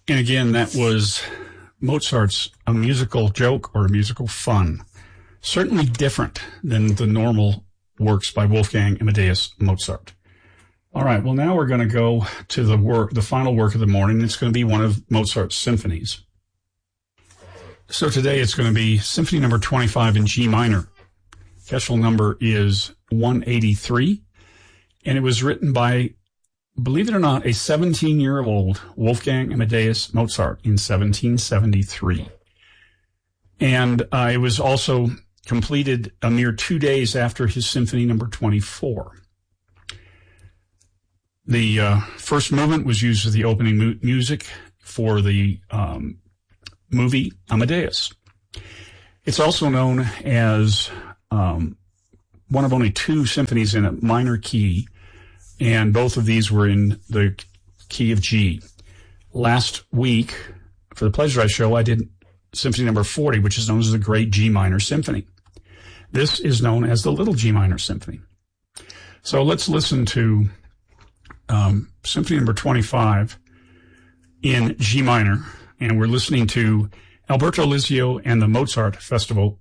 And again, that was Mozart's A Musical Joke or A Musical Fun. Certainly different than the normal works by Wolfgang Amadeus Mozart. All right, well, now we're going to go to the final work of the morning. It's going to be one of Mozart's symphonies. So today it's going to be Symphony number 25 in G minor. Peschel number is 183, and it was written by, believe it or not, a 17-year-old Wolfgang Amadeus Mozart in 1773. And it was also completed a mere 2 days after his Symphony number 24. The first movement was used as the opening music for the movie Amadeus. It's also known as one of only 2 symphonies in a minor key, and both of these were in the key of G. Last week, for the Pleasure Eye Show, I did Symphony number 40, which is known as the Great G Minor Symphony. This is known as the Little G Minor Symphony. So let's listen to Symphony number 25 in G minor, and we're listening to Alberto Lizio and the Mozart Festival